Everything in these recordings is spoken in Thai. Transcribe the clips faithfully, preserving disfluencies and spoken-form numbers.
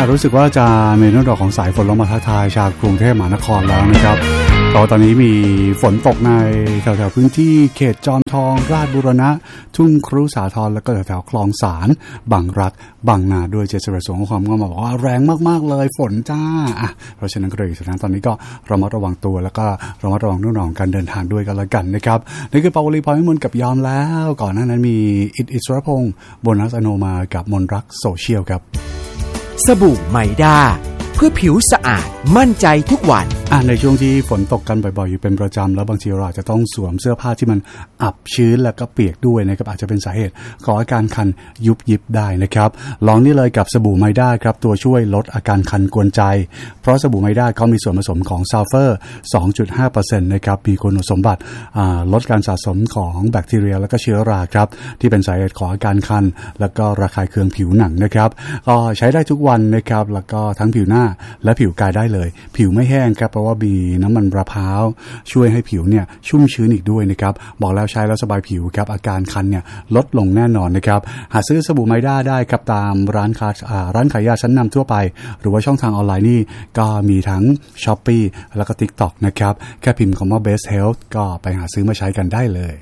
รู้สึกว่าจะมีน้ำดอกของสายฝนลงมาทักทายชาวกรุงเทพมหานครแล้วนะครับก็ตอนนี้มีฝนตกในแถวๆพื้นที่เขตจอมทองราชบูรณะทุ่งครุสาธรแล้วก็แถวๆคลองสารบางรักบางนาด้วยเจษฎาสงความก็มาบอกว่าแรงมากๆเลยฝนจ้าอ่ะเพราะฉะนั้นก็เลยฉะนั้นตอนนี้ก็ระมัดระวังตัวแล้วก็ระมัดระวังเรื่องของการเดินทางด้วยกันละกันนะครับนี่คือปาวลีพรพิมลกับยอมแล้วก่อนหน้านั้นมีอิทอิสรพงษ์โบนัสอโนมากับมนรักโซเชียลครับสบู่ไมด้าเพื่อผิวสะอาดมั่นใจทุกวันอ่ะในช่วงที่ฝนตกกันบ่อยๆอยู่เป็นประจำแล้วบางทีเราอาจจะต้องสวมเสื้อผ้าที่มันอับชื้นแล้วก็เปียกด้วยนะครับอาจจะเป็นสาเหตุของอาการคันยุบยิบได้นะครับลองนี่เลยกับสบู่ไมด้าครับตัวช่วยลดอาการคันกวนใจเพราะสบู่ไมด้าเขามีส่วนผสมของซัลเฟอร์ สองจุดห้าเปอร์เซ็นต์ นะครับมีคุณสมบัติลดการสะสมของแบคทีเรียแล้วก็เชื้อราครับที่เป็นสาเหตุของอาการคันแล้วก็ระคายเคืองผิวหนังนะครับก็ใช้ได้ทุกวันนะครับแล้วก็ทั้งผิวหน้าและผิวกายได้เลยผิวไม่แห้งครับเพราะว่ามีน้ำมันมะพร้าวช่วยให้ผิวเนี่ยชุ่มชื้นอีกด้วยนะครับบอกแล้วใช้แล้วสบายผิวครับอาการคันเนี่ยลดลงแน่นอนนะครับหาซื้อสบู่ไมด้าได้ครับตามร้านค้าร้านขายยาชั้นนำทั่วไปหรือว่าช่องทางออนไลน์นี่ก็มีทั้ง Shopee แล้วก็ TikTok นะครับแค่พิมพ์คำว่า Best Health ก็ไปหาซื้อมาใช้กันได้เลย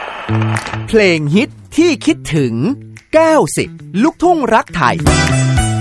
เพลงฮิตที่คิดถึงเก้าสิบลูกทุ่งรักไทย